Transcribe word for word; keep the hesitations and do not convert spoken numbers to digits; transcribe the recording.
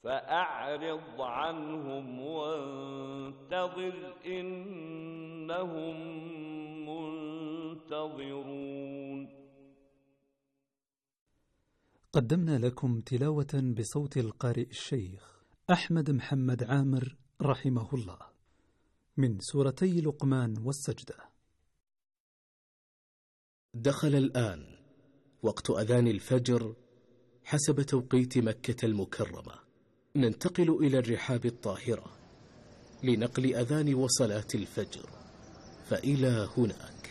فأعرض عنهم وانتظر إنهم منتظرون. قدمنا لكم تلاوة بصوت القارئ الشيخ أحمد محمد عامر رحمه الله من سورتي لقمان والسجدة. دخل الآن وقت أذان الفجر حسب توقيت مكة المكرمة. ننتقل إلى الرحاب الطاهرة لنقل أذان وصلاة الفجر، فإلى هناك.